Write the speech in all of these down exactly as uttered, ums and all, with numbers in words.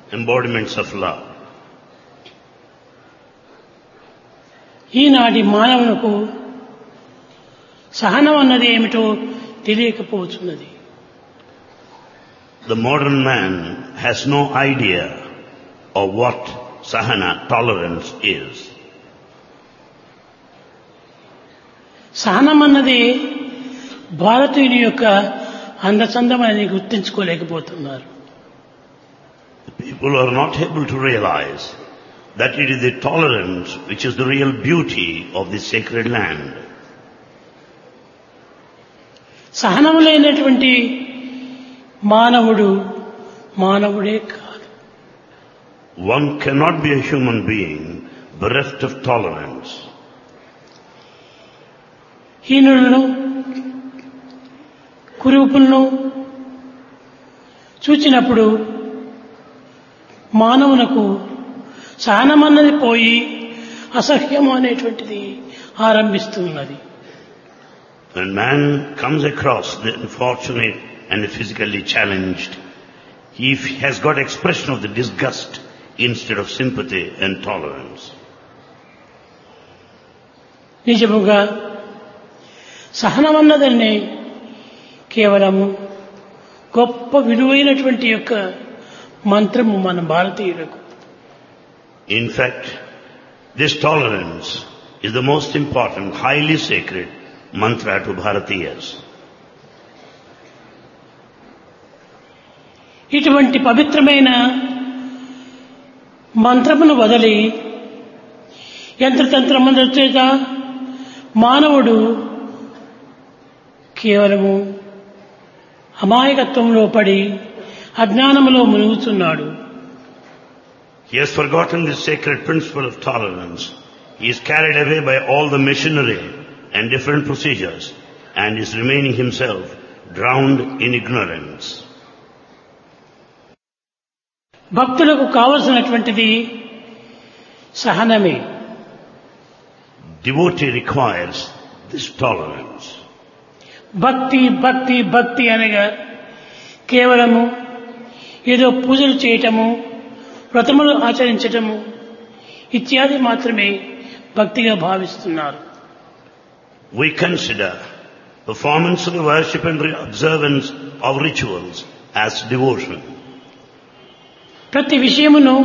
embodiments of love. ఈనాటి మానవులకు సహనం అన్నది ఏమిటో తెలియకపోతున్నది. The modern man has no idea of what sahana, tolerance, is. సహనం అన్నది భారతీయుని యొక్క అందచందమని గుర్తించుకోలేకపోతున్నారు. People are not able to realize that it is the tolerance which is the real beauty of this sacred land. సహనము లేనటువంటి మానవుడు మానవుడే కాదు. One cannot be a human being bereft of tolerance. హీనులను కురూపులను చూచినప్పుడు మానవునకు సహనమన్నది పోయి అసహ్యము అనేటువంటిది ఆరంభిస్తున్నది. When man comes across the unfortunate and the physically challenged, he has got expression of the disgust instead of sympathy and tolerance. నిజముగా సహనమన్నదని కేవలము గొప్ప విలువైనటువంటి యొక్క మంత్రము మన భారతీయులకు. In fact, this tolerance is the most important, highly sacred mantra to Bharatiyas. ఇటువంటి పవిత్రమైన మంత్రమును వదిలి యంత్రతంత్రముల చేత మానవుడు కేవలము అమాయకత్వంలో పడి అజ్ఞానములో మునుగుతున్నాడు. He has forgotten the sacred principle of tolerance. He is carried away by all the machinery and different procedures and is remaining himself drowned in ignorance. భక్తులకు కావలసినటువంటిది సహనమే. Devotee requires this tolerance. భక్తి భక్తి భక్తి అనగా కేవలము ఏదో పూజలు చేయటము, వ్రతములు ఆచరించటము ఇత్యాది మాత్రమే భక్తిగా భావిస్తున్నారు. We consider performance of the worship and observance of rituals as devotion. ప్రతి విషయమును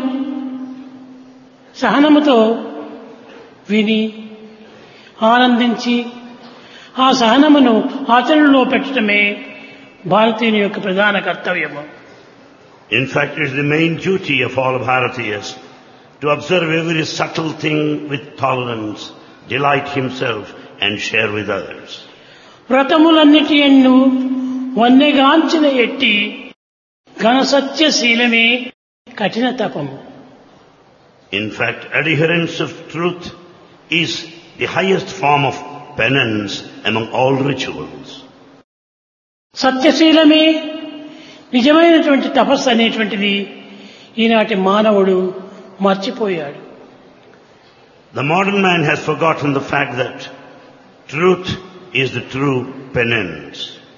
సహనముతో విని ఆనందించి ఆ సహనమును ఆచరణలో పెట్టడమే భారతీయుని యొక్క ప్రధాన కర్తవ్యము. In fact, it is the main duty of all Bharatiyas to observe every subtle thing with tolerance, delight himself and share with others. వ్రతములన్నిటి యందు వన్నెగాంచిన ఎట్టి ఘన సత్యశీలమే కఠిన తపము. In fact, adherence of truth is the highest form of penance among all rituals. సత్యశీలమే నిజమైనటువంటి తపస్సు అనేటువంటిది ఈనాటి మానవుడు మర్చిపోయాడు. The modern man has forgotten the fact that truth is the true penance.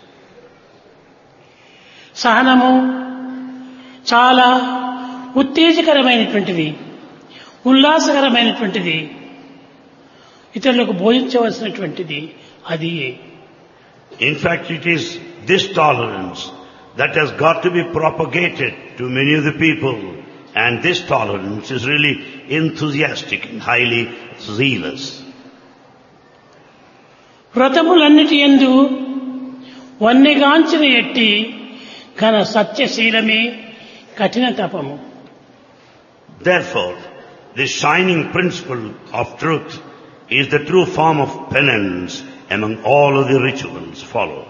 సహనము చాలా ఉత్తేజకరమైనటువంటిది, ఉల్లాసకరమైనటువంటిది, ఇతరులకు బోధించవలసినటువంటిది అది. In fact, it is this tolerance that has got to be propagated to many of the people, and this tolerance is really enthusiastic and highly zealous. వ్రతములన్నిటి యందు వన్నెగాంచిన ఎట్టి ఘన సత్యశీలమే కఠిన తపము. Therefore, the shining principle of truth is the true form of penance among all of the rituals followed.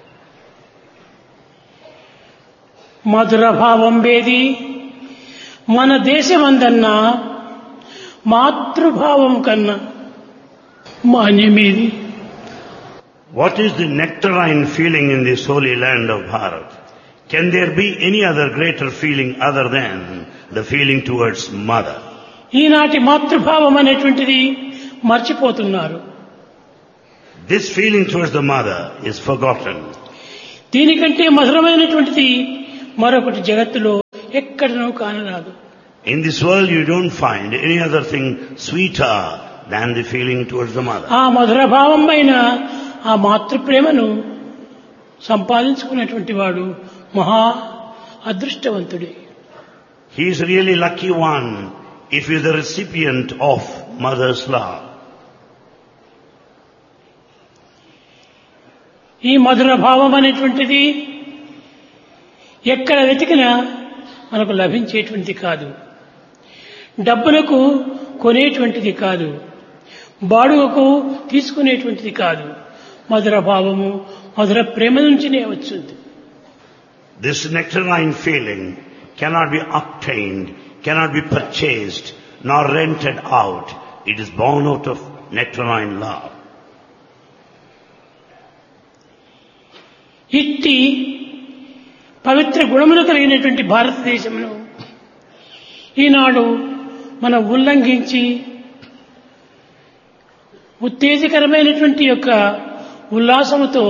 మధుర భావం వేది మన దేశమందన్నా మాతృభావం కన్నా మాన్యమేది. What is the nectarine feeling in this holy land of Bharat? Can there be any other greater feeling other than the feeling towards mother? ఈనాటి మాతృభావం అనేటువంటిది మర్చిపోతున్నారు. This feeling towards the mother is forgotten. దీనికంటే మధురమైనటువంటిది మరొకటి జగత్తులో ఎక్కడనూ కానరాదు. In this world you don't find any other thing sweeter than the feeling towards the mother. ఆ మధుర భావమైన ఆ మాతృప్రేమను సంపాదించుకున్నటువంటి వాడు మహా అదృష్టవంతుడే. He is really lucky one if he is the recipient of mother's love. ఈ మధుర భావం అనేటువంటిది ఎక్కడ వెతికినా మనకు లభించేటువంటిది కాదు, డబ్బులకు కొనేటువంటిది కాదు, బాడుగకు తీసుకునేటువంటిది కాదు. మధుర భావము మధుర ప్రేమ నుంచినే వచ్చింది. This nectarine feeling cannot be obtained, cannot be purchased, nor rented out. It is born out of nectarine love. ఇట్టి పవిత్ర గుణములు కలిగినటువంటి భారతదేశమును ఈనాడు మనం ఉల్లంఘించి ఉత్తేజకరమైనటువంటి యొక్క ఉల్లాసముతో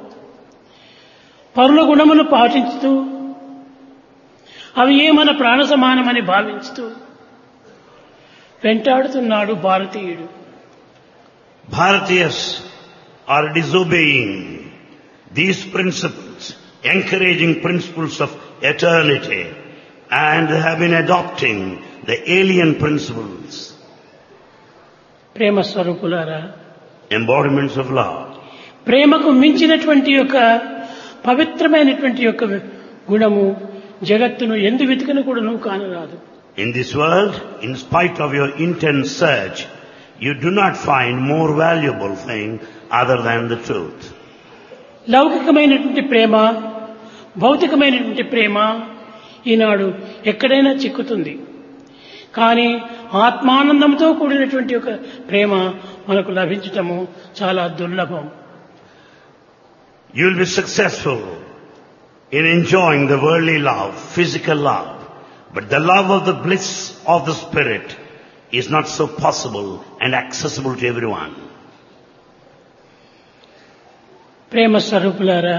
పరుల గుణములు పాటించుతూ అవి ఏ మన ప్రాణ సమానమని భావించుతూ వెంటాడుతున్నాడు భారతీయుడు. Bharatiyas are disobeying these principles, encouraging principles of eternity, and have been adopting the alien principles, ప్రేమ స్వరూపులారా, embodiments of love. ప్రేమకు మించినటువంటి యొక్క పవిత్రమైనటువంటి యొక్క గుణము జగత్తును ఎందు వెతికిన కూడాను కానరాదు. In this world, in spite of your intense search, you do not find more valuable thing other than the truth. లౌకికమైనటువంటి ప్రేమ, భౌతికమైనటువంటి ప్రేమ ఈనాడు ఎక్కడైనా చిక్కుతుంది. కానీ ఆత్మానందంతో కూడినటువంటి ఒక ప్రేమ మనకు లభించటము చాలా దుర్లభం. You will be successful in enjoying the worldly love, physical love, but the love of the bliss of the spirit is not so possible and accessible to everyone. ప్రేమ స్వరూపులారా,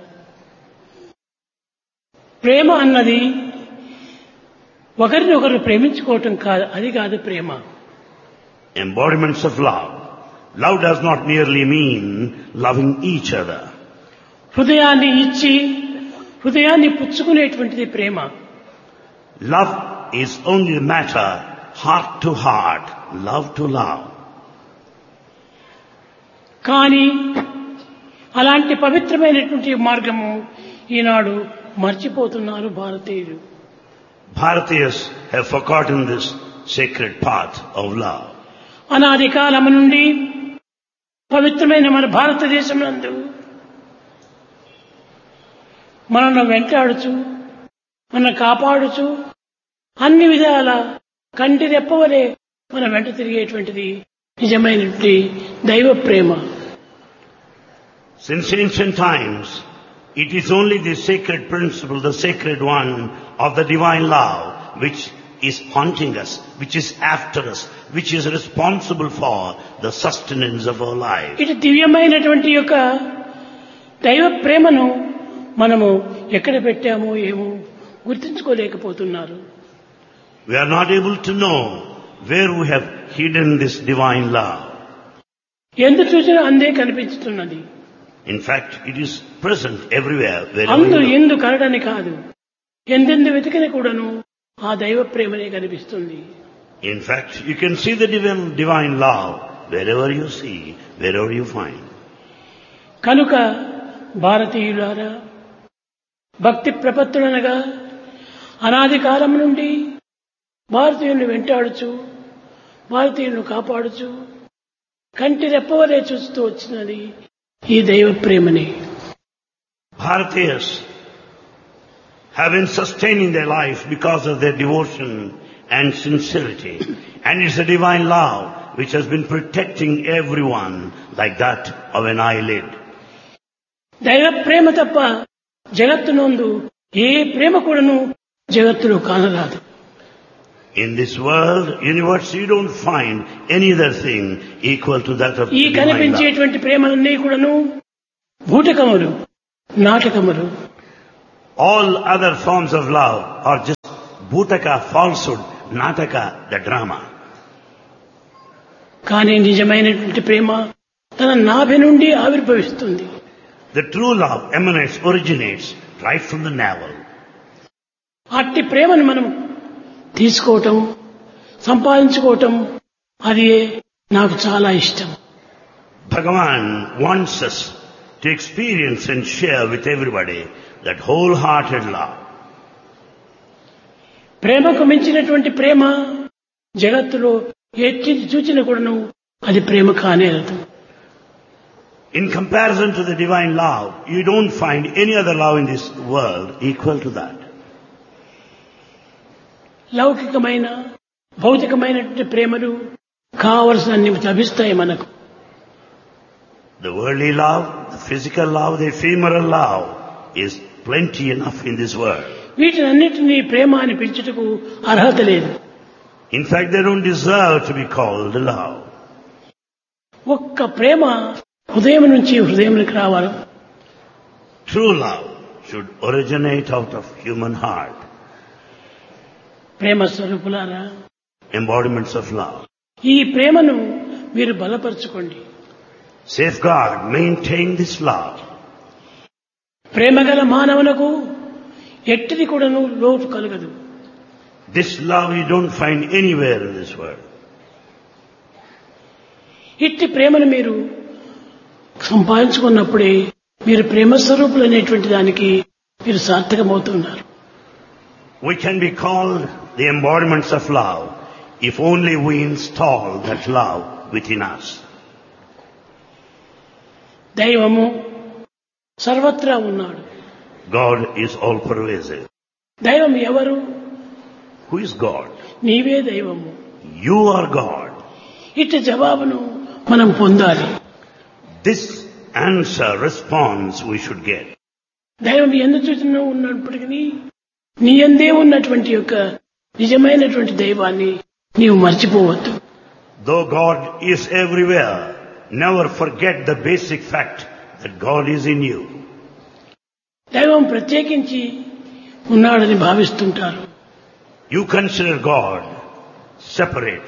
ప్రేమ అన్నది ఒకరిని ఒకరు ప్రేమించుకోవటం కాదు, అది కాదు ప్రేమ. Embodiments of love. Love does not merely mean loving each other. హృదయాన్ని ఇచ్చి హృదయాన్ని పుచ్చుకునేటువంటిది ప్రేమ. Love is only a matter, heart to heart, love to love. కానీ అలాంటి పవిత్రమైనటువంటి మార్గము ఈనాడు మర్చిపోతున్నారు భారతీయులు. Bharatiyas have forgotten this sacred path of love. అనాది కాలము నుండి పవిత్రమైన మన భారతదేశం నందు మనను వెంటాడుచు మన కాపాడుచు అన్ని విధాల కంటి రెప్పవలే మన వెంట తిరిగేటువంటిది నిజమైనటువంటి దైవ ప్రేమ. Since ancient times, it is only the sacred principle, the sacred one of the divine love, which is haunting us, which is after us, which is responsible for the sustenance of our life. ఇటు దివ్యమైనటువంటి యొక్క దైవ ప్రేమను మనము ఎక్కడ పెట్టామో ఏమో గుర్తించుకోలేకపోతున్నారు. We are not able to know where we have hidden this divine love. ఎందు చూసినా అందే కనిపించుతున్నది. In fact, it is present everywhere. అందు ఎందు కరడని కాదు, ఎందెందు వెతికిన కూడాను ఆ దైవ ప్రేమనే కనిపిస్తుంది. In fact, you can see the divine, divine love wherever you see, wherever you find. కనుక భారతీయులారా, భక్తి ప్రపత్తులనగా అనాది కాలం నుండి భారతీయులను వెంటాడుచు భారతీయులను కాపాడుచు కంటి రెప్పవలే చూస్తూ వచ్చినది ఈ దైవ ప్రేమని. Bharatiyas have been sustaining their life because of their devotion and sincerity. And it's a divine love which has been protecting everyone like that of an eyelid. దైవ ప్రేమ తప్ప జగత్తునందు ఏ ప్రేమ కూడాను జగత్తులో కానరాదు. In this world, universe, you don't find any other thing equal to that of ఈ divine love. కనిపించేటువంటి ప్రేమలన్నీ కూడాను భూటకములు, నాటకములు. All other forms of love are just Bhutaka, falsehood, Nataka, the drama. కానీ నిజమైనటువంటి ప్రేమ తన నాభి నుండి ఆవిర్భవిస్తుంది. The true love emanates, originates right from the navel. అట్టి ప్రేమను మనం తీసుకోవటం, సంపాదించుకోవటం, అది నాకు చాలా ఇష్టం. Bhagavan wants us to experience and share with everybody that wholehearted love. ప్రేమకు మించినటువంటి ప్రేమ జగత్తులో ఎట్టి చూచిన కూడాను అది ప్రేమ కానేరదు. In comparison to the divine love, you don't find any other love in this world equal to that. లౌకికమైన భౌతికమైనటువంటి ప్రేమలు కావలసినన్ని లభిస్తాయి మనకు. The worldly love, the physical love, the ephemeral love is plenty enough in this world. వీటినన్నిటినీ ప్రేమ అని పిలుచుటకు అర్హత లేదు. In fact, they don't deserve to be called love. ఒక్క ప్రేమ హృదయం నుంచి హృదయంలోకి రావాలి. True love should originate out of human heart. ప్రేమ స్వరూపులారా, Embodiments of love. ఈ ప్రేమను మీరు బలపరచుకోండి. Safeguard, maintain this love. ప్రేమగల మానవులకు ఎట్టిది కూడాను లోటు కలగదు. This love you don't find anywhere in this world. ఇట్టి ప్రేమను మీరు సంపాదించుకున్నప్పుడే మీరు ప్రేమ స్వరూపులు అనేటువంటి దానికి మీరు సార్థకమవుతున్నారు. We can be called the embodiments of love if only we install that love within us. దైవము సర్వత్రా ఉన్నాడు. God is all pervasive. దైవం ఎవరు? Who is God? నీవే దైవము. You are God. ఇట్టి జవాబును మనం పొందాలి. This answer, response we should get. దైవం ఎందు చూసినా ఉన్నప్పటికీ నీ యందే ఉన్నటువంటి యొక్క నిజమైనటువంటి దైవాన్ని నీవు మర్చిపోవద్దు. Though God is everywhere, never forget the basic fact that God is in you. దైవం ప్రత్యేకించి ఉన్నాడని భావిస్తుంటారు. You consider God separate.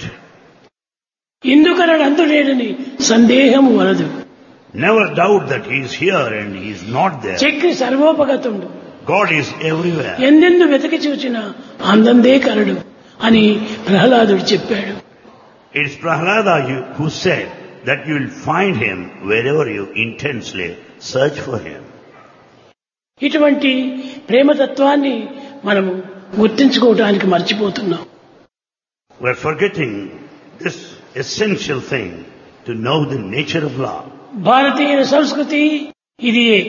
ఇందుకనడు అందులేడని సందేహం వలదు. Never doubt that He is here and He is not there. Chakri సర్వోపగతుండు. God is everywhere. ఎందెందు వెతకి చూచినా అందందే కరడు అని ప్రహ్లాదుడు చెప్పాడు. It is Prahlada who said that you will find Him wherever you intensely search for Him. ఇటువంటి ప్రేమతత్వాన్ని మనము గుర్తించుకోవడానికి మర్చిపోతున్నాం. We are forgetting this essential thing to know the nature of love. భారతీయ సంస్కృతి ఇదియే.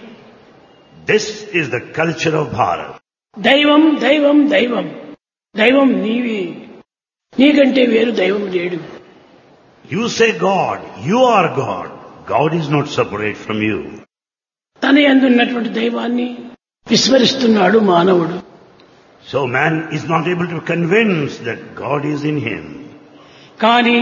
This is the culture of Bharat. దైవం దైవం దైవం దైవం నీవే, నీకంటే వేరు దైవం లేడు. You say God, you are God. God is not separate from you. తన యందు ఉన్నటువంటి దైవాన్ని విస్మరిస్తున్నాడు మానవుడు. So man is not able to convince that God is in him. కానీ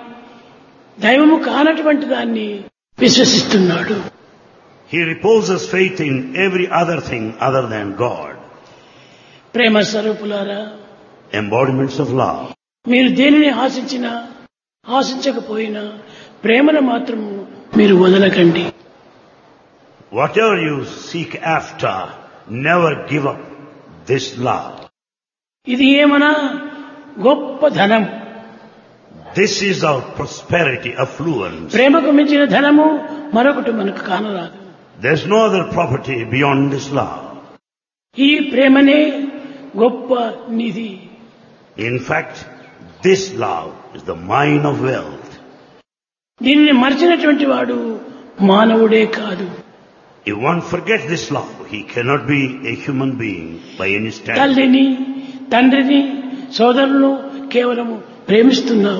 దైవము కానటువంటి దాన్ని విశ్వసిస్తున్నాడు. He reposes faith in every other thing other than God. ప్రేమ స్వరూపులారా, Embodiments of love. మీరు దేనిని ఆశించినా ఆశించకపోయినా ప్రేమను మాత్రము మీరు వదలకండి. Whatever you seek after, never give up this love. ఇది ఏమన్నా గొప్ప ధనం. This is our prosperity, affluence. ప్రేమకు మించిన ధనము మరొకటి మనకు కానరాదు. There's no other property beyond this love. ఈ ప్రేమనే గొప్ప నిధి. In fact, this love is the mine of wealth. దీనిని మర్చినటువంటి వాడు మానవుడే కాదు. If one forgets this love, he cannot be a human being by any standard. తల్లిని తండ్రిని సోదరులను కేవలము ప్రేమిస్తున్నావు.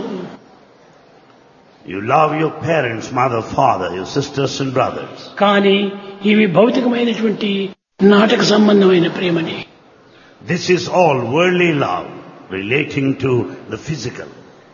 You love your parents, mother, father, your sisters and brothers. కానీ ఇవి భౌతికమైనటువంటి నాటక సంబంధమైన ప్రేమని. This is all worldly love relating to the physical.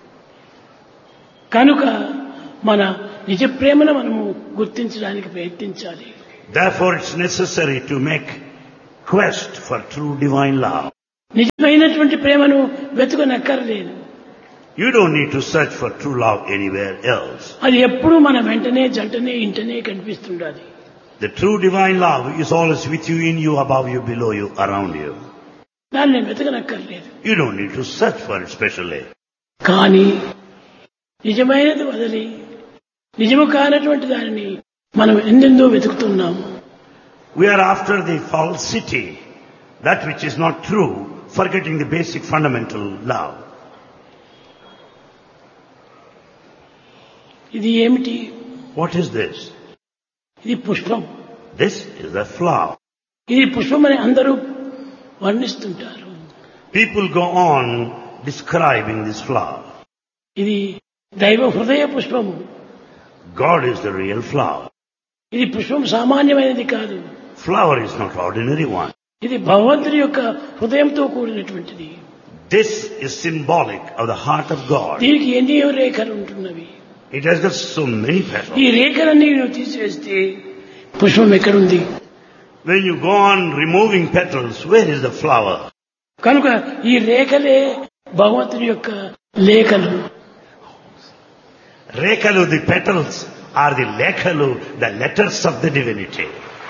కనుక మన నిజ ప్రేమను మనము గుర్తించడానికి ప్రయత్నించాలి. Therefore it's necessary to make quest for true divine love. నిజమైనటువంటి ప్రేమను వెతుకనక్కర్లేదు. You don't need to search for true love anywhere else. అది ఎప్పుడూ మన వెంటనే జంటనే ఇంటనే కనిపిస్తుండాలి. The true divine love is always with you, in you, above you, below you, around you. దాన్ని వెతకనక్కర్లేదు. You don't need to search for it specially. కానీ నిజమైనది వదిలి నిజము కానటువంటి దానిని మనం ఎందెందో వెతుకుతున్నాము. We are after the falsity, that which is not true, forgetting the basic fundamental love. ఇది ఏమిటి? What is this? ఇది పుష్పం. This is the flower. ఇది పుష్పం అని అందరూ వర్ణిస్తుంటారు. People go on describing this flower. ఇది దైవ హృదయ పుష్పము. God is the real flower. ఇది పుష్పం సామాన్యమైనది కాదు. Flower is not ordinary one. ఇది భగవంతుని యొక్క హృదయంతో కూడినటువంటిది. This is symbolic of the heart of God. దీనికి ఎన్నో రేఖలు ఉంటున్నవి. It has got so many petals. ఈ రేఖలన్నీ నువ్వు తీసివేస్తే పుష్పం ఎక్కడుంది? When you go on removing petals, where is the flower? కనుక ఈ రేఖలే భగవంతుని యొక్క లేఖలు. Rekalu, the petals, are the lekalu, the letters of the divinity.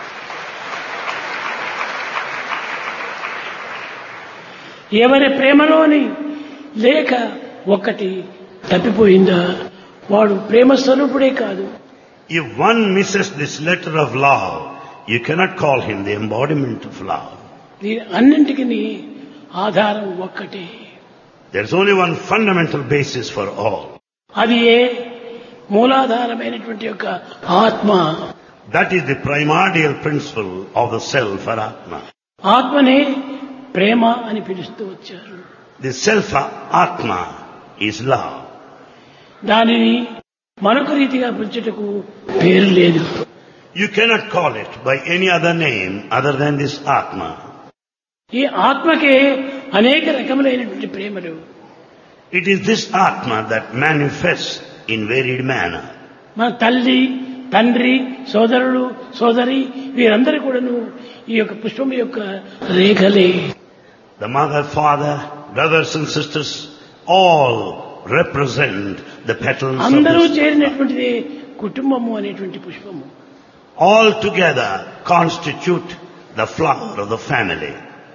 ఎవరి ప్రేమలోని లేఖ ఒక్కటి తప్పిపోయిందా వాడు ప్రేమ స్వరూపుడే కాదు. If one misses this letter of love, you cannot call him the embodiment of love. దీని అన్నింటికి ఆధారం ఒక్కటే. There's only one fundamental basis for all. అది ఏ మూలాధారమైనటువంటి యొక్క ఆత్మ. That is the primordial principle of the self or Atma. ఆత్మనే ప్రేమ అని పిలుస్తూ వచ్చారు. The self Atma is love. దానిని మరొక రీతిగా పిలుచుటకు పేరు లేదు. You cannot call it by any other name other than this Atma. ఈ ఆత్మకే అనేక రకములైనటువంటి ప్రేమలు. It is this Atma that manifests in varied manner. మన తల్లి, తండ్రి, సోదరుడు, సోదరి వీరందరూ కూడాను ఈ యొక్క పుష్పం యొక్క రేఖలే. The mother, father, brothers and sisters, all represent the petals of అందరూ this. చేరినటువంటిది కుటుంబము అనేటువంటి పుష్పము. All together constitute the flower of the family.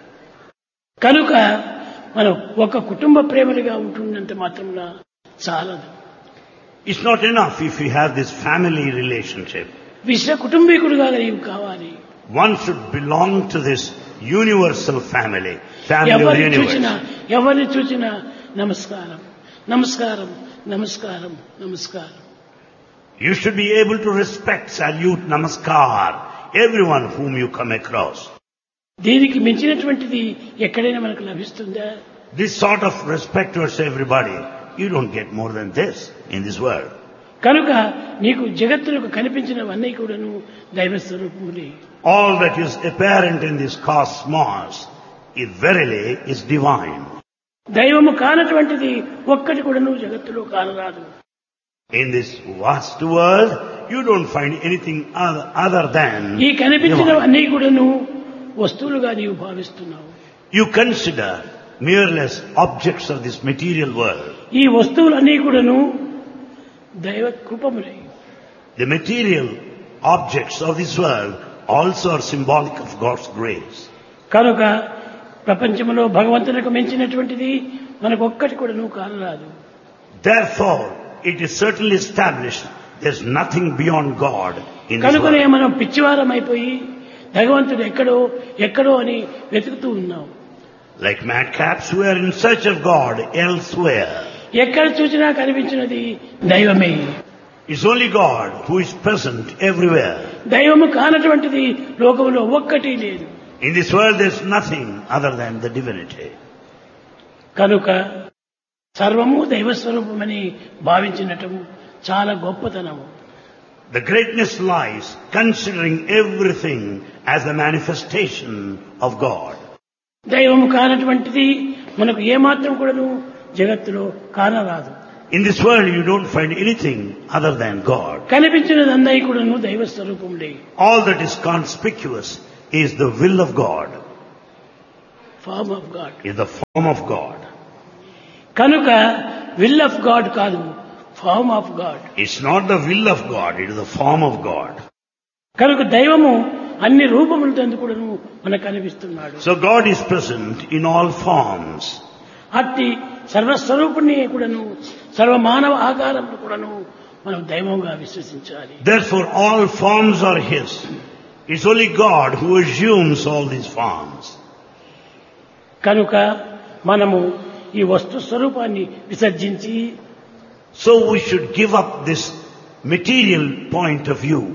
కనుక మనం ఒక కుటుంబ ప్రేమలుగా ఉంటున్నంత మాత్రమున చాలదు. It's not enough if you have this family relationship. విశ్వ కుటుంబీకుడుగా నీవు కావాలి. One should belong to this universal family, family of the ఎవరిని చూసినా universe. ఎవరిని చూసినా నమస్కారం, నమస్కారం, నమస్కారం, నమస్కారం. You should be able to respect, salute, namaskar everyone whom you come across. దీనికి మించినటువంటిది ఎక్కడైనా మనకు లభిస్తుందా? This sort of respect towards everybody, you don't get more than this in this world. కనుక నీకు జగత్తులకు కనిపించినవన్నీ కూడాను దైవ స్వరూపములే. All that is apparent in this cosmos is verily is divine. దైవము కానటువంటిది ఒక్కటి కూడాను జగత్తులో కానరాదు. In this vast world, you don't find anything other, other than ఈ divine. కనిపించినవన్నీ కూడాను వస్తువులుగా నీవు భావిస్తున్నావు. You consider merely objects of this material world. ఈ వస్తువులన్నీ కూడాను దైవ కృపములే. The material objects of this world also are symbolic of God's grace. కనుక ప్రపంచంలో భగవంతునికి మించినటువంటిది మనకు ఒక్కటి కూడాను కానరాదు. Therefore, it is certainly established there's nothing beyond God in this కనుకనే world. మనం పిచ్చివారం అయిపోయి భగవంతుడు ఎక్కడో ఎక్కడో అని వెతుకుతూ ఉన్నాం. Like madcaps who are in search of God elsewhere. ఎక్కడ చూసినా కనిపించినది దైవమే. It's only God who is present everywhere. దైవము కానటువంటిది లోకంలో ఒక్కటి లేదు. In this world there's nothing other than the divinity. కనుక సర్వము దైవ స్వరూపమని భావించినటము చాలా గొప్పతనము. The greatness lies considering everything as a manifestation of God. దైవము కానటువంటిది మనకు ఏమాత్రం కూడాను జగత్తులో కానరాదు. In this world you don't find anything other than God. కనిపించినదందై కూడాను దైవ స్వరూపములే. All that is conspicuous is the will of God. Form of God. is the form of God. కనుక will of God కాదు, form of God. It's not the will of God, it is the form of God. కనుక దైవము అన్ని రూపములతో కూడాను మనకు కనిపిస్తున్నాడు. So God is present in all forms. అట్టి సర్వస్వరూపుణ్ణి కూడాను సర్వమానవ ఆకారమును కూడాను మనం దైవంగా విశ్వసించాలి. Therefore all forms are His. It's only God who assumes all these forms. కనుక మనము ఈ వస్తు స్వరూపాన్ని విసర్జించి, So we should give up this material point of view.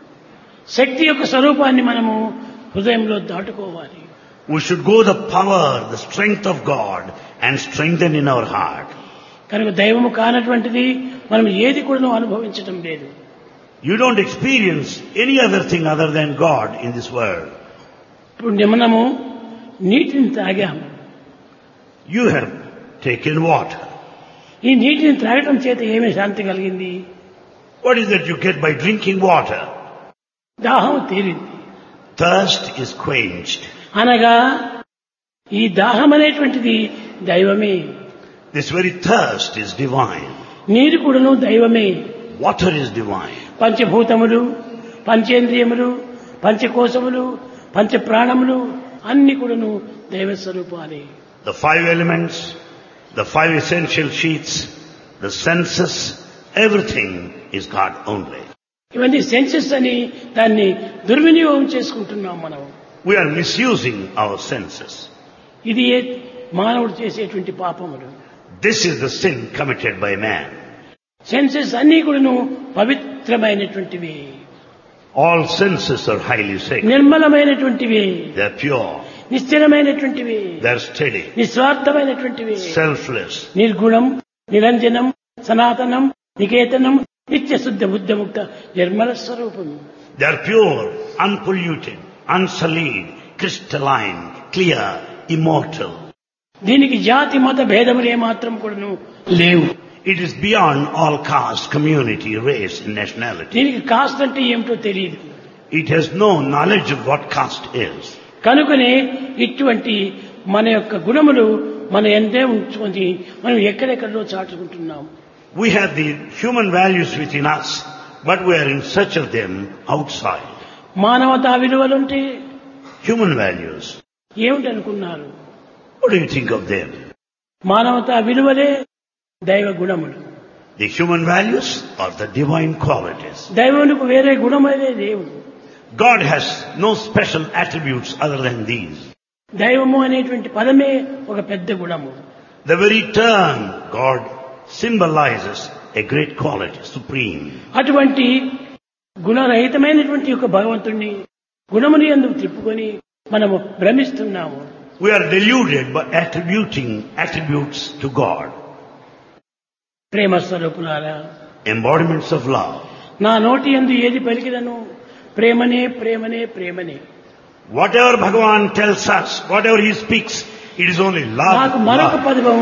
శక్తి యొక్క స్వరూపాన్ని మనము హృదయంలో దాటుకోవాలి. We should go the power, the strength of God and strengthen in our heart. కనుక దైవము కానటువంటిది మనం ఏది కూడా అనుభవించడం లేదు. You don't experience any other thing other than God in this world. ఇప్పుడు మనము నీటిని తాగాము. You have taken water. ఈ నీటిని త్రాగటం చేత ఏమి శాంతి కలిగింది? What is that you get by drinking water? దాహం తీరింది. Thirst is quenched. అనగా ఈ దాహం అనేటువంటిది దైవమే. This very thirst is divine. నీరు కూడాను దైవమే. Water is divine. పంచభూతములు, పంచేంద్రియములు, పంచకోశములు, పంచ ప్రాణములు అన్ని కూడాను దైవ స్వరూపాలే. The five elements, the five essential sheaths, the senses, everything is God only. ఇవన్నీ సెన్సెస్ అని దాన్ని దుర్వినియోగం చేసుకుంటున్నాం మనం. We are misusing our senses. ఇది మానవుడు చేసేటువంటి పాపములు. This is the sin committed by man. Senses అన్ని కూడాను పవిత్రమైనటువంటివి. All senses are highly sacred. నిర్మలమైనటువంటివి. They are pure. నిశ్చలమైనటువంటివి. They are steady. నిస్వార్థమైనటువంటివి. Selfless. నిర్గుణం, నిరంజనం, సనాతనం, నికేతనం, నిత్య శుద్ధ బుద్ధముక్త నిర్మల స్వరూపం. They are pure, unpolluted, unsullied, crystalline, clear, immortal. దీనికి జాతి మత భేదములు ఏమాత్రం కూడాను లేవు. It is beyond all caste, community, race and nationality. దీనికి కాస్ట్ అంటే ఏమిటో తెలియదు. It has no knowledge of what caste is. కనుకనే ఇటువంటి మన యొక్క గుణములు మన ఎంతే ఉంచుకొని మనం ఎక్కడెక్కడో చాటుకుంటున్నాం. We have the human values within us, but we are in search of them outside. మానవతా విలువలుంటే Human values. ఏమిటనుకున్నారు? What do you think of them? మానవతా విలువలే దైవ గుణములు. The human values are the divine qualities. దైవమునకు వేరే గుణమేదే దేవుడు. God has no special attributes other than these. దైవము అనేటువంటి పదమే ఒక పెద్ద గుణము. The very term God symbolizes a great quality, supreme. అటువంటి గుణరహితమైనటువంటి యొక్క భగవంతుణ్ణి గుణముని యందు తిప్పుకొని మనము భ్రమిస్తున్నాము. We are deluded by attributing attributes to God. ప్రేమ స్వరూపులారా, Embodiments of love. నా నోటి యందు ఏది పలికిదను ప్రేమనే ప్రేమనే ప్రేమనే. Whatever Bhagavan tells us, whatever He speaks, it is only love. నాకు మరొక love. పదము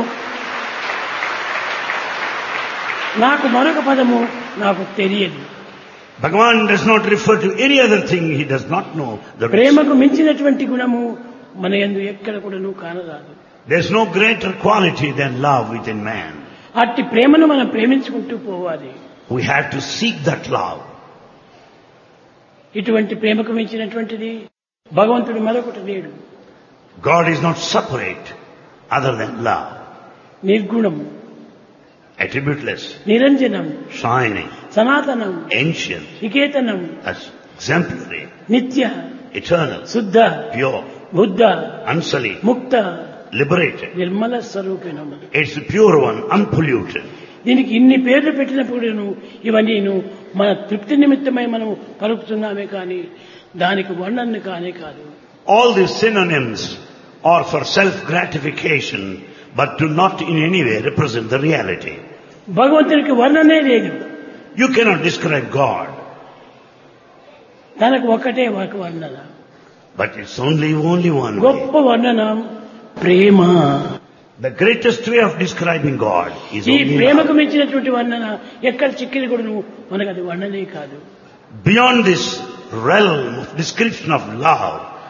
నాకు మరొక పదము నాకు తెలియదు. Bhagavan does not refer to any other thing. He does not know the rest. ప్రేమకు మించినటువంటి గుణము మన యందు ఎక్కడ కూడాను కానరాదు. There is no greater quality than love within man. అట్టి ప్రేమను మనం ప్రేమించుకుంటూ పోవాలి. We have to seek that love. ఇటువంటి ప్రేమకు మించినటువంటిది భగవంతుడు మరొకటి లేడు. God is not separate other than love. నిర్గుణం, Attributeless, నిరంజనం, shining, సనాతనం, ancient, నికేతనం, exemplary, నిత్య, eternal, శుద్ధ, pure, బుద్ధ, unsullied, ముక్త, liberated. Nirmala స్వరూపిణము. It's the pure one, unpolluted. దీనికి ఇన్ని పేర్లు పెట్టినప్పుడు ఇవన్నీ మన తృప్తి నిమిత్తమై మనం పలుకుతున్నామే కానీ దానికి వర్ణన కానే కాదు. All these synonyms are for self-gratification, but do not in any way represent the reality. భగవంతునికి వర్ణనే లేదు. You cannot describe God. తనకు ఒక్కటే ఒక వర్ణన. But it's only, only one గొప్ప way. వర్ణన ప్రేమ. The greatest way of describing God is ఈ only ప్రేమకు love. మించినటువంటి వర్ణన ఎక్కడ చిక్కిన కూడా నువ్వు మనకు అది వర్ణనే కాదు. Beyond this realm of description of love,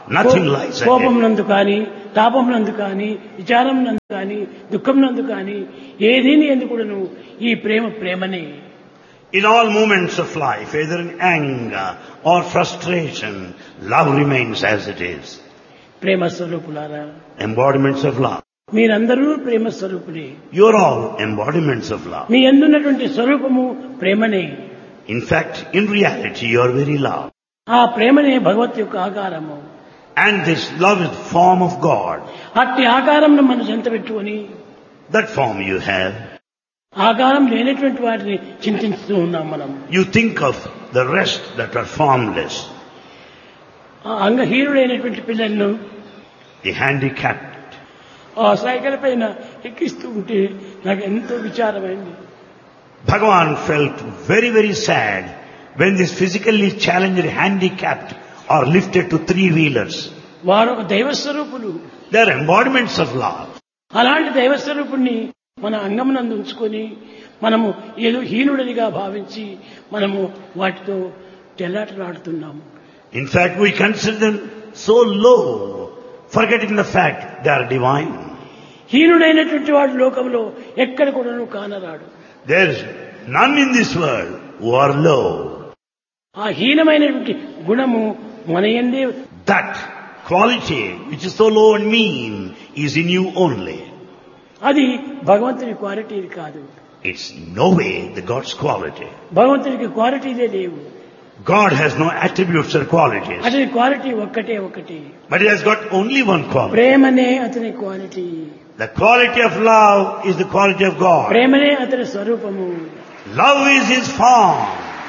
Nothing lies కోపం ahead. నందు కానీ తాపం నందు కానీ విచారం నందు కానీ దుఃఖం నందు కానీ ఏదీని ఎందుకు కూడాను ఈ ప్రేమ ప్రేమనే. In all moments of life, either in anger or frustration, love remains as it is. ప్రేమ స్వరూపులారా, Embodiments of love. మీరందరూ ప్రేమ స్వరూపులే. You're all embodiments of love. మీ అందున్నటువంటి స్వరూపము ప్రేమనే. In fact, in reality, you're very love. ఆ ప్రేమనే భగవత్ యొక్క ఆకారము. And this love is the form of God. అట్టి ఆకారంను మనం చెంత పెట్టుకొని That form you have. ఆకారం లేనటువంటి వాటిని చింతిస్తూ ఉన్నాం మనం. You think of the rest that are formless. ఆ అంగహీనుడైనటువంటి పిల్లలను The handicapped. ఆ సైకిల్ పైన ఎక్కిస్తూ ఉంటే నాకు ఎంతో విచారమైంది. Bhagavan felt very, very sad when these physically challenged handicapped are lifted to three wheelers. వారు ఒక దైవ స్వరూపులు. They are embodiments of love. అలాంటి దైవ స్వరూపుణ్ణి మన అంగమునందు ఉంచుకొని మనము ఏదో హీనుడిగా భావించి మనము వాటితో చెల్లాటలాడుతున్నాము. In fact, we consider them so low, forgetting the fact they are divine. హీనుడైనటువంటి వాడు లోకంలో ఎక్కడ కూడాను కానరాడు. There is none in this world who are low. ఆ హీనమైనటువంటి గుణము మన యందే. That quality which is so low and mean is in you only. అది భగవంతుని quality కాదు. It's no way the God's quality. భగవంతునికి క్వాలిటీలే లేవు. God has no attributes or qualities. అతని quality ఒక్కటే ఒకటి. But He has got only one quality. ప్రేమనే అతని quality. The quality of love is the quality of God. ప్రేమనే అతని స్వరూపము. Love is His form.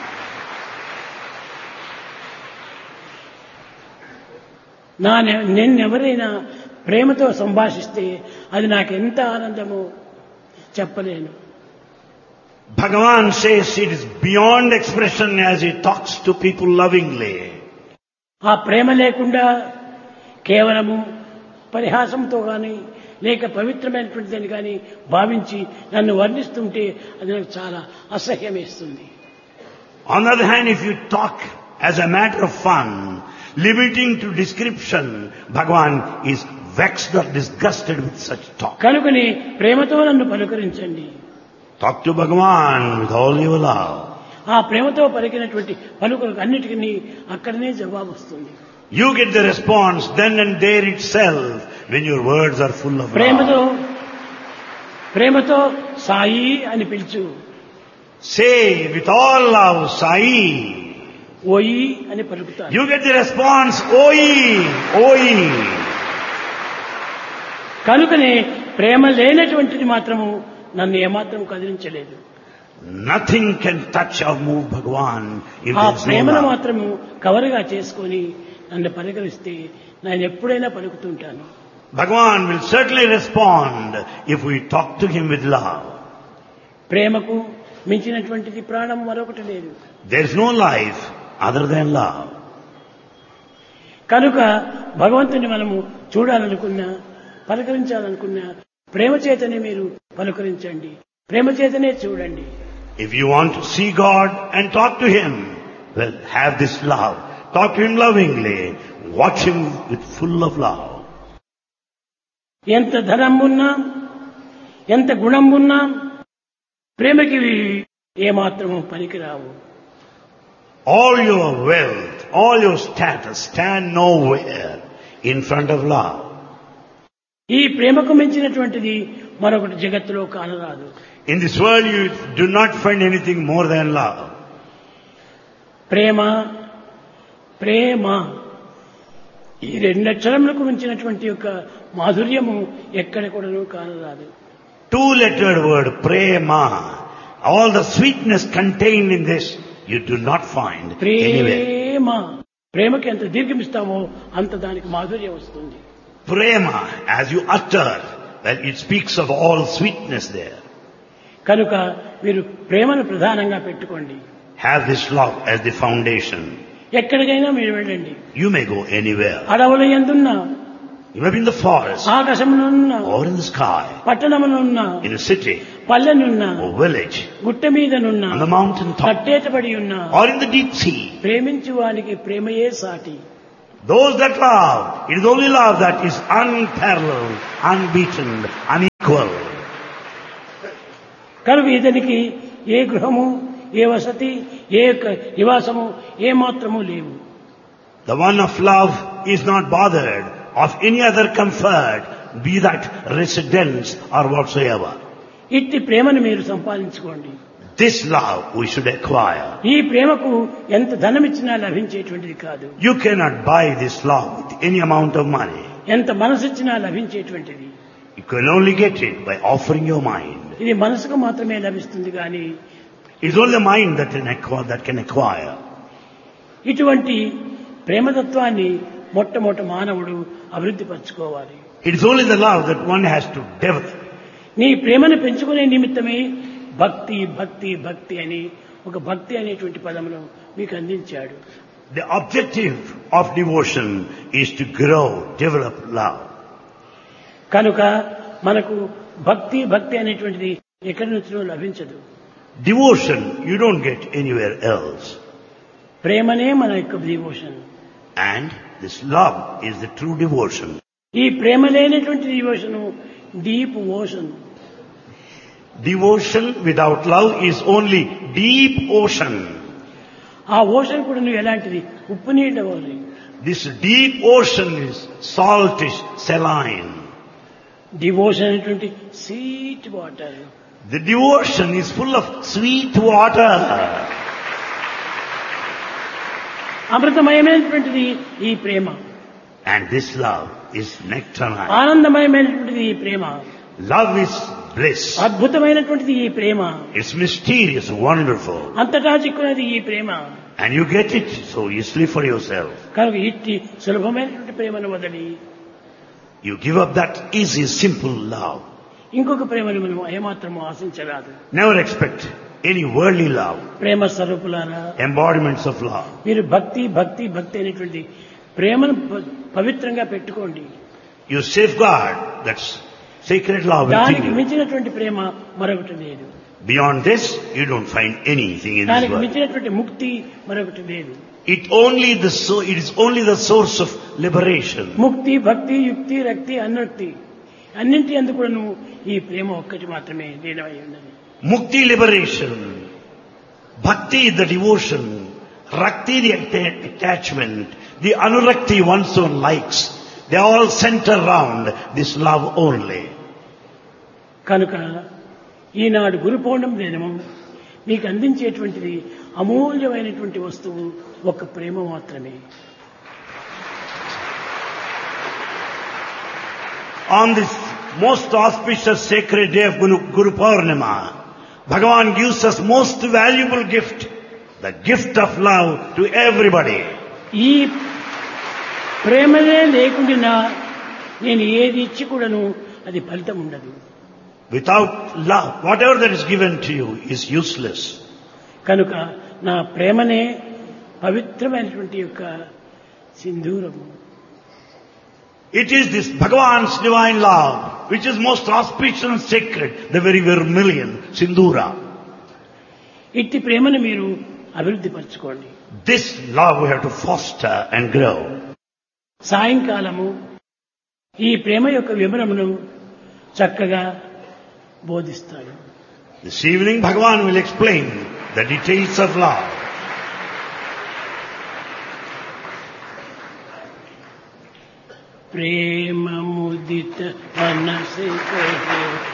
నా నిన్నెవరైనా ప్రేమతో సంభాషిస్తే అది నాకు ఎంత ఆనందమో చెప్పలేను. Bhagavan says it is beyond expression as He talks to people lovingly. ఆ ప్రేమ లేకుండా కేవలము పరిహాసంతో గాని లేక పవిత్రమైనటువంటిదని కానీ భావించి నన్ను వర్ణిస్తుంటే అది నాకు చాలా అసహ్యం వేస్తుంది. On the other hand, if you talk as a matter of fun, limiting to description, Bhagavan is vexed or disgusted with such talk. కనుకని ప్రేమతో నన్ను పలుకరించండి. Talk to Bhagavan with all your love. ఆ ప్రేమతో పలికినటువంటి పలుకులకు అన్నిటికీ అక్కడనే జవాబు వస్తుంది. You get the response then and there itself when your words are full of ప్రేమతో love. ప్రేమతో సాయి అని పిలుచు. Say with all love, Sai. ఓయి అని పలుకుతాను. You get the response, Oi, Oi. కనుకనే ప్రేమ లేనటువంటిది మాత్రము నన్ను ఏమాత్రం కదిలించలేదు. Nothing can touch or move Bhagavan if ఆ there is no ప్రేమను love. మాత్రము కవరుగా చేసుకొని నన్ను పలకరిస్తే నేను ఎప్పుడైనా పలుకుతుంటాను. Bhagavan will certainly respond if we talk to Him with love. ప్రేమకు మించినటువంటిది ప్రాణం మరొకటి లేదు. There is no life other than love. కనుక భగవంతుని మనము చూడాలనుకున్నా పలకరించాలనుకున్నా ప్రేమ చేతనే మీరు పలకరించండి, ప్రేమ చేతనే చూడండి. If you want to see God and talk to Him, well, have this love. Talk to Him lovingly. Watch Him with full of love. ఎంత ధనం ఉన్నా ఎంత గుణం ఉన్నా ప్రేమకి ఏమాత్రము పనికిరావు. All your wealth, all your status stand nowhere in front of love. ఈ ప్రేమకు మించినటువంటిది మరొకటి జగత్తులో కానరాదు. In this world you do not find anything more than love. ప్రేమ ప్రేమ ఈ రెండు అక్షరములకు మించినటువంటి యొక్క మాధుర్యము ఎక్కడ కూడాను కానరాదు. Two-lettered word, prema. All the sweetness contained in this you do not find anywhere. ప్రేమ ప్రేమకి ఎంత దీర్ఘమిస్తామో అంత దానికి మాధుర్యం వస్తుంది. Prema, as you utter, well, it speaks of all sweetness there. కనుక మీరు ప్రేమను ప్రధానంగా పెట్టుకోండి. Have this love as the foundation. ఎక్కడికైనా మీరు వెళ్ళండి. You may go anywhere. అడవుల యందున్నా, You may be in the forest, ఆకాశమునున్నా, or in the sky, పట్టణమునున్నా, in a city, పల్లెనున్నా, or village, గుట్ట మీదనున్నా, on the mountain top, కట్టేటబడి ఉన్నా, or in the deep sea. ప్రేమించు వానికి ప్రేమయే సాటి. Those that love, it is only love that is unparalleled, unbeaten, unequal. కనుక ఇతనికి ఏ గృహము, ఏ వసతి, ఏ క- నివాసము ఏ మాత్రము లేవు. The one of love is not bothered of any other comfort, be that residence or whatsoever. ఇట్టి ప్రేమను మీరు సంపాదించుకోండి. This love we should acquire. ఈ ప్రేమకు ఎంత ధనమిచ్చినా లభించేటువంటిది కాదు. You cannot buy this love with any amount of money. ఎంత మనసిచ్చినా లభించేటువంటిది. You can only get it by offering your mind. ఇది మనసుకు మాత్రమే లభిస్తుంది కానీ It's only the mind that can acquire, that can acquire. ఇటువంటి ప్రేమతత్వాన్ని మొట్టమొదటి మానవుడు అభివృద్ధి పరచుకోవాలి. It is only the love that one has to develop. నీ ప్రేమను పెంచుకునే నిమిత్తమే భక్తి భక్తి భక్తి అని ఒక భక్తి అనేటువంటి పదమును మీకు అందించాడు. The objective of devotion is to grow, develop love. కనుక మనకు భక్తి భక్తి అనేటువంటిది ఎక్కడి నుంచో లభించదు. Devotion you don't get anywhere else. ప్రేమనే మన యొక్క devotion. And this love is the true devotion. ఈ ప్రేమ లేనటువంటి devotion deep ocean. Devotion without love is only deep ocean. ఆ ఓషన్ కూడా నువ్వు ఎలాంటిది ఉప్పు నీళ్ళ వలె. This deep ocean is saltish, saline. Devotion అనేటువంటి sweet water. The devotion is full of sweet water. అమృతమయమైనటువంటిది ఈ ప్రేమ. And this love is nectarine. ఆనందమయమైనటువంటిది ఈ ప్రేమ. Love is bliss. అద్భుతమైనటువంటిది ఈ ప్రేమ. It's mysterious, wonderful. అంతటా చిక్కున్నది ఈ ప్రేమ. And you get it so easily for yourself. కనుక ఇట్టి సులభమైనటువంటి ప్రేమను వదిలి You give up that easy, simple love. ఇంకొక ప్రేమను మనం ఏమాత్రము ఆశించరాదు. Never expect any worldly love. ప్రేమ స్వరూపులారా, Embodiments of love. మీరు భక్తి భక్తి భక్తి అనేటువంటి ప్రేమను ప- పవిత్రంగా పెట్టుకోండి. You safeguard that sacred love దానికి within you. మించినటువంటి ప్రేమ మరొకటి లేదు. Beyond this, you don't find anything in this దానికి world. మించినటువంటి ముక్తి మరొకటి లేదు. It only the so it is only the source of liberation. ముక్తి భక్తి యుక్తి రక్తి అనుక్తి అన్నింటి అందుకు కూడాను ఈ ప్రేమ ఒక్కటి మాత్రమే లీనమై ఉన్నది. Mukti, liberation. Bhakti, the devotion. Rakti, the atta- attachment. The anurakti, one's own likes. They all center around this love only. కనుక ఈనాడు గురు పౌర్ణమి దినము మీకు అందించేటువంటిది అమూల్యమైనటువంటి వస్తువు ఒక ప్రేమ మాత్రమే. On this most auspicious sacred day of Guru, Guru Purnima, Bhagavan gives us most valuable gift, the gift of love to everybody. ఈ ప్రేమనే లేకుండా నేను ఏది ఇచ్చి కూడాను అది ఫలితం ఉండదు. Without love, whatever that is given to you is useless. కనుక నా ప్రేమనే పవిత్రమైనటువంటి యొక్క సింధూరము. It is this Bhagavan's divine love, which is most auspicious and sacred, the very vermilion, Sindura. ఇట్టి ప్రేమను మీరు అభివృద్ధి పరచుకోండి. This love we have to foster and grow. సాయంకాలము ఈ ప్రేమ యొక్క వివరమును చక్కగా బోధిస్తాడు. This evening Bhagavan will explain the details of love. ప్రేమ ముదిత మనసే